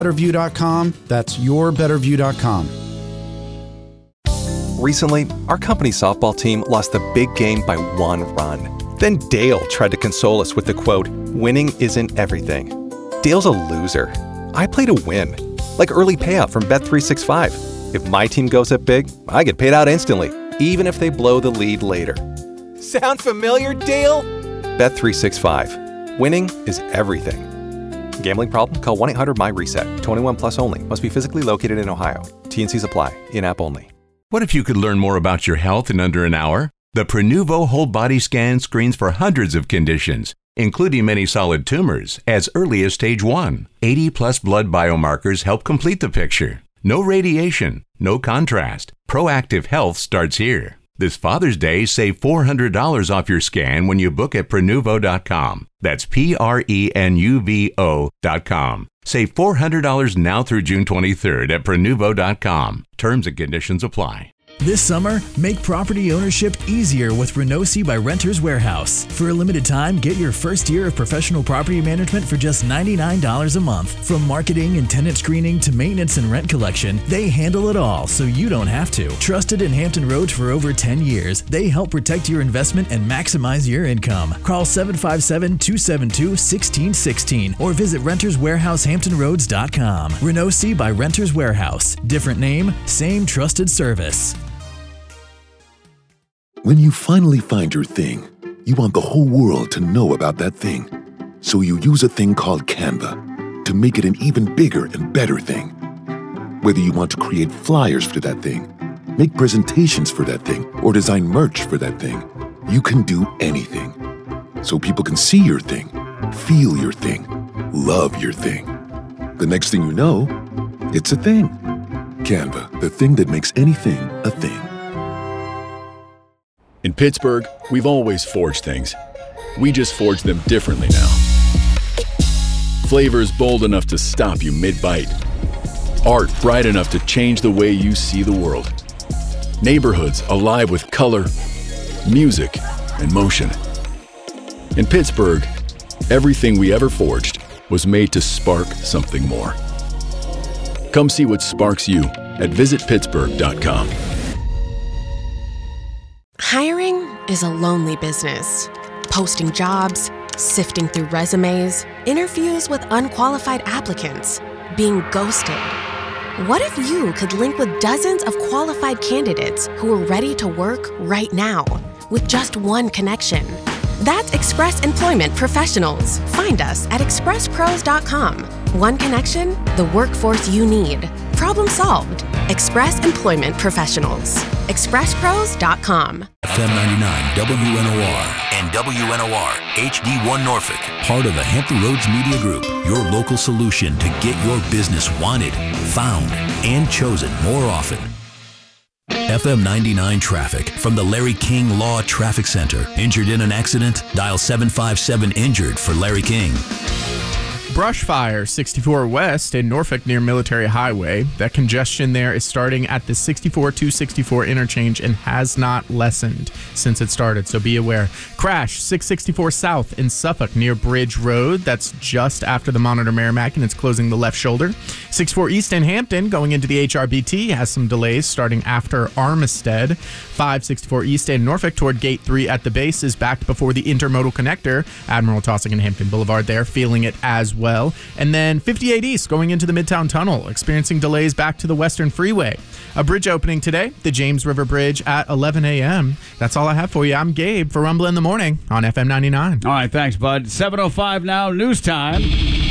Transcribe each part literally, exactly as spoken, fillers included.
better view dot com. That's your better view dot com. Recently, our company softball team lost the big game by one run. Then Dale tried to console us with the quote, "Winning isn't everything." Dale's a loser. I play to win. Like early payout from Bet three sixty-five. If my team goes up big, I get paid out instantly, even if they blow the lead later. Sound familiar, Dale? Bet three sixty-five. Winning is everything. Gambling problem? Call one eight hundred M Y RESET. twenty-one plus only. Must be physically located in Ohio. T and Cs apply. In-app only. What if you could learn more about your health in under an hour? The Prenuvo whole body scan screens for hundreds of conditions, including many solid tumors, as early as stage one. eighty plus blood biomarkers help complete the picture. No radiation, no contrast. Proactive health starts here. This Father's Day, save four hundred dollars off your scan when you book at Prenuvo dot com. That's P R E N U V O dot com. Save four hundred dollars now through June twenty-third at Prenuvo dot com. Terms and conditions apply. This summer, make property ownership easier with Renosi by Renters Warehouse. For a limited time, get your first year of professional property management for just ninety-nine dollars a month. From marketing and tenant screening to maintenance and rent collection, they handle it all so you don't have to. Trusted in Hampton Roads for over ten years, they help protect your investment and maximize your income. Call seven five seven, two seven two, one six one six or visit renters warehouse hampton roads dot com. Renosi by Renters Warehouse. Different name, same trusted service. When you finally find your thing, you want the whole world to know about that thing. So you use a thing called Canva to make it an even bigger and better thing. Whether you want to create flyers for that thing, make presentations for that thing, or design merch for that thing, you can do anything. So people can see your thing, feel your thing, love your thing. The next thing you know, it's a thing. Canva, the thing that makes anything a thing. In Pittsburgh, we've always forged things. We just forge them differently now. Flavors bold enough to stop you mid-bite. Art bright enough to change the way you see the world. Neighborhoods alive with color, music, and motion. In Pittsburgh, everything we ever forged was made to spark something more. Come see what sparks you at visit pittsburgh dot com. Hiring is a lonely business. Posting jobs, sifting through resumes, interviews with unqualified applicants, being ghosted. What if you could link with dozens of qualified candidates who are ready to work right now with just one connection? That's Express Employment Professionals. Find us at express pros dot com. One connection, the workforce you need. Problem solved. Express Employment Professionals. express pros dot com. F M ninety-nine W N O R and W N O R H D one Norfolk. Part of the Hampton Roads Media Group. Your local solution to get your business wanted, found, and chosen more often. F M ninety-nine traffic from the Larry King Law Traffic Center. Injured in an accident? Dial seven five seven injured for Larry King. Brush fire, sixty-four West in Norfolk near Military Highway. That congestion there is starting at the sixty-four two sixty-four interchange and has not lessened since it started, so be aware. Crash, six sixty-four South in Suffolk near Bridge Road. That's just after the Monitor Merrimack, and it's closing the left shoulder. sixty-four East in Hampton going into the H R B T has some delays starting after Armistead. five sixty-four East in Norfolk toward Gate three at the base is backed before the intermodal connector. Admiral Tossing and Hampton Boulevard there, feeling it as well. well. And then fifty-eight East going into the Midtown Tunnel, experiencing delays back to the Western Freeway. A bridge opening today, the James River Bridge at eleven a.m. That's all I have for you. I'm Gabe for Rumble in the Morning on F M ninety-nine. All right, thanks, bud. seven oh five now, news time.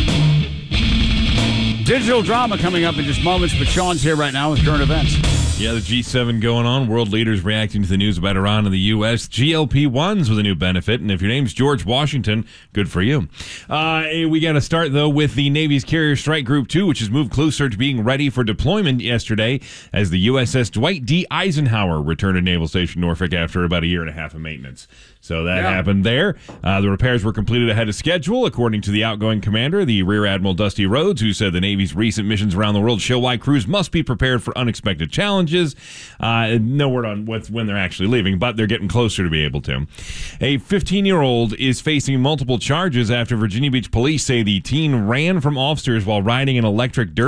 Digital drama coming up in just moments, but Sean's here right now with current events. Yeah, the G seven going on. World leaders reacting to the news about Iran and the U S. G L P ones with a new benefit. And if your name's George Washington, good for you. Uh, we got to start, though, with the Navy's Carrier Strike Group two, which has moved closer to being ready for deployment yesterday as the U S S Dwight D. Eisenhower returned to Naval Station Norfolk after about a year and a half of maintenance. So that yeah. happened there. Uh, the repairs were completed ahead of schedule, according to the outgoing commander, the Rear Admiral Dusty Rhodes, who said the Navy's recent missions around the world show why crews must be prepared for unexpected challenges. challenges. Uh, no word on what's, when they're actually leaving, but they're getting closer to be able to. A fifteen-year-old is facing multiple charges after Virginia Beach police say the teen ran from officers while riding an electric dirt